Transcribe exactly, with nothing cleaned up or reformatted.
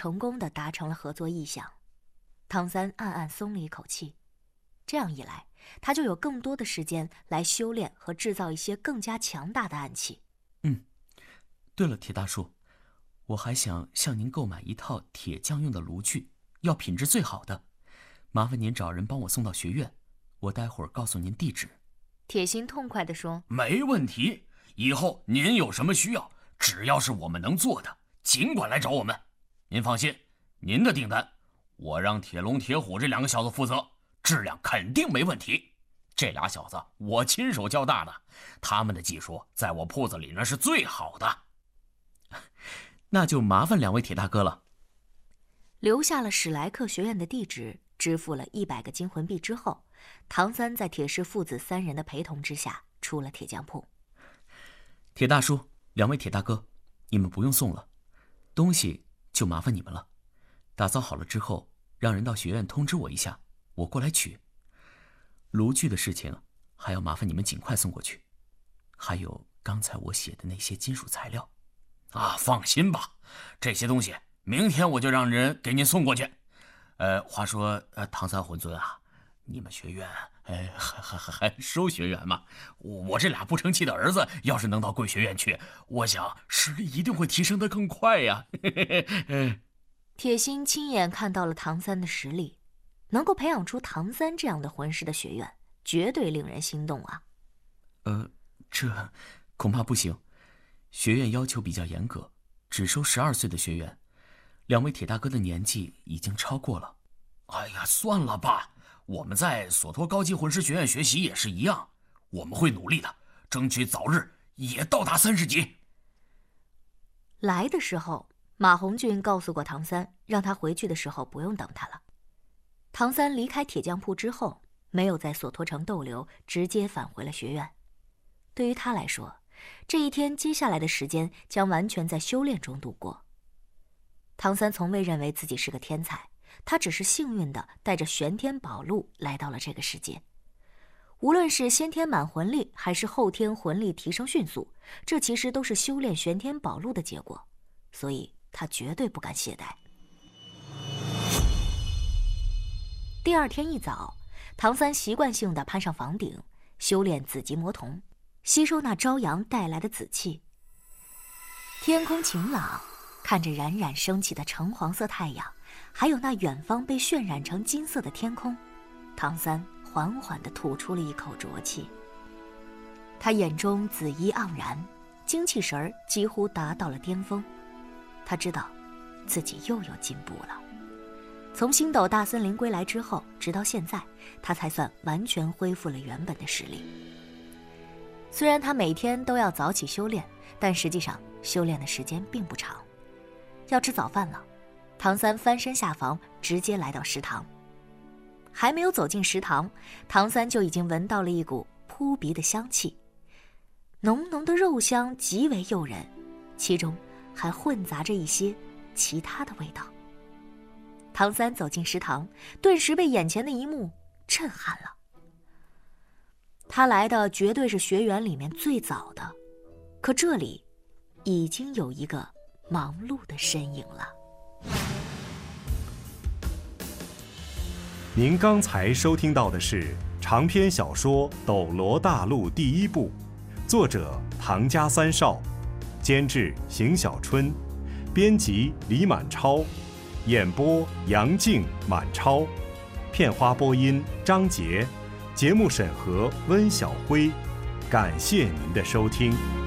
成功地达成了合作意向。唐三暗暗松了一口气，这样一来，他就有更多的时间来修炼和制造一些更加强大的暗器。 嗯，对了，铁大叔，我还想向您购买一套铁匠用的炉具，要品质最好的，麻烦您找人帮我送到学院，我待会儿告诉您地址。 铁心痛快地说： 没问题，以后您有什么需要，只要是我们能做的，尽管来找我们。您放心，您的订单我让铁龙、铁虎这两个小子负责，质量肯定没问题。这俩小子我亲手教大的，他们的技术在我铺子里那是最好的。 那就麻烦两位铁大哥了。 留下了史莱克学院的地址，支付了一百个金魂币之后，唐三在铁氏父子三人的陪同之下出了铁匠铺。 铁大叔，两位铁大哥，你们不用送了，东西就麻烦你们了。打造好了之后，让人到学院通知我一下，我过来取。炉具的事情还要麻烦你们尽快送过去，还有刚才我写的那些金属材料。 啊，放心吧，这些东西明天我就让人给您送过去。呃，话说，呃，唐三魂尊啊，你们学院，呃，还还还还收学员吗？我我这俩不成器的儿子，要是能到贵学院去，我想实力一定会提升得更快呀。 铁心亲眼看到了唐三的实力，能够培养出唐三这样的魂师的学院，绝对令人心动啊。 呃，这恐怕不行，学院要求比较严格，只收十二岁的学员。两位铁大哥的年纪已经超过了。 哎呀，算了吧，我们在索托高级魂师学院学习也是一样，我们会努力的，争取早日也到达三十级。 来的时候，马红俊告诉过唐三，让他回去的时候不用等他了。唐三离开铁匠铺之后，没有在索托城逗留，直接返回了学院。对于他来说，这一天接下来的时间将完全在修炼中度过。唐三从未认为自己是个天才，他只是幸运地带着玄天宝录来到了这个世界。无论是先天满魂力，还是后天魂力提升迅速，这其实都是修炼玄天宝录的结果，所以他绝对不敢懈怠。第二天一早，唐三习惯性地攀上房顶，修炼紫极魔瞳，吸收那朝阳带来的紫气。天空晴朗，看着冉冉升起的橙黄色太阳，还有那远方被渲染成金色的天空，唐三缓缓地吐出了一口浊气。他眼中紫衣盎然，精气神儿几乎达到了巅峰。他知道自己又有进步了。从星斗大森林归来之后，直到现在，他才算完全恢复了原本的实力。虽然他每天都要早起修炼，但实际上修炼的时间并不长。要吃早饭了，唐三翻身下房，直接来到食堂。还没有走进食堂，唐三就已经闻到了一股扑鼻的香气，浓浓的肉香极为诱人，其中还混杂着一些其他的味道。唐三走进食堂，顿时被眼前的一幕震撼了。他来的绝对是学员里面最早的，可这里已经有一个忙碌的身影了。 您刚才收听到的是长篇小说《斗罗大陆》第一部，作者唐家三少，监制邢小春，编辑李满超，演播杨静、满超，片花播音张杰，节目审核温晓辉。感谢您的收听。